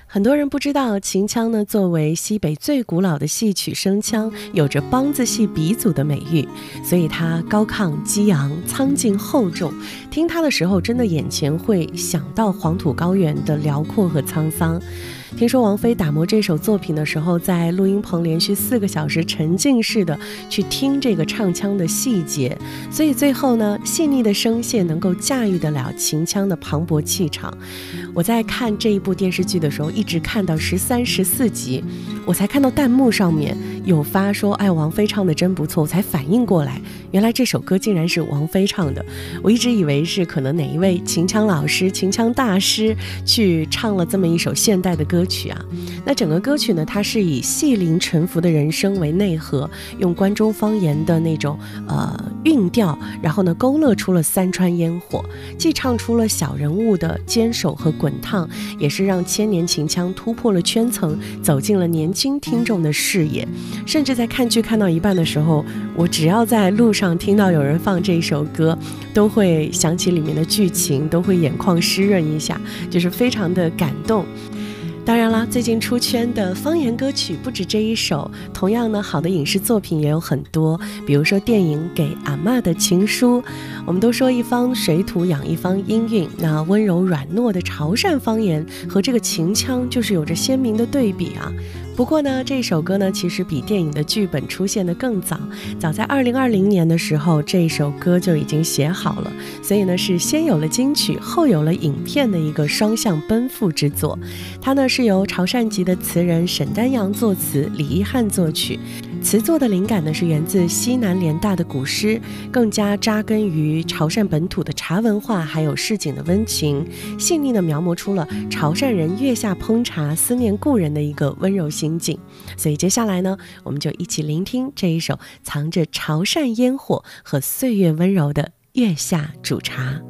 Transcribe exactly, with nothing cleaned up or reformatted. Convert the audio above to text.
很多人不知道，秦腔呢作为西北最古老的戏曲声腔，有着梆子戏鼻祖的美誉，所以它高亢激昂、苍劲厚重，听它的时候，真的眼前会想到黄土高原的辽阔和沧桑。听说王菲打磨这首作品的时候，在录音棚连续四个小时沉浸式的去听这个唱腔的细节，所以最后呢，细腻的声线能够驾驭得了秦腔的磅礴气场。我在看这一部电视剧的时候，一直看到十三、十四集，我才看到弹幕上面有发说，哎，王菲唱的真不错，我才反应过来，原来这首歌竟然是王菲唱的。我一直以为是可能哪一位秦腔老师、秦腔大师去唱了这么一首现代的歌曲啊。那整个歌曲呢，它是以细灵沉浮的人声为内核，用关中方言的那种呃韵调，然后呢勾勒出了三川烟火，既唱出了小人物的坚守和滚烫，也是让千年秦腔突破了圈层，走进了年轻听众的视野。甚至在看剧看到一半的时候，我只要在路上听到有人放这一首歌，都会想起里面的剧情，都会眼眶湿润一下，就是非常的感动。当然啦，最近出圈的方言歌曲不止这一首，同样呢，好的影视作品也有很多，比如说电影《给阿嬷的情书》。我们都说一方水土养一方音韵，那温柔软糯的潮汕方言和这个秦腔就是有着鲜明的对比啊。不过呢，这首歌呢，其实比电影的剧本出现的更早，早在二零二零年的时候，这首歌就已经写好了，所以呢是先有了金曲，后有了影片的一个双向奔赴之作。它呢是由潮汕籍的词人沈丹阳作词，李一汉作曲。词作的灵感呢是源自西南联大的古诗，更加扎根于潮汕本土的茶文化，还有市井的温情，细腻地描摹出了潮汕人月下烹茶、思念故人的一个温柔心境。所以接下来呢，我们就一起聆听这一首藏着潮汕烟火和岁月温柔的月下煮茶。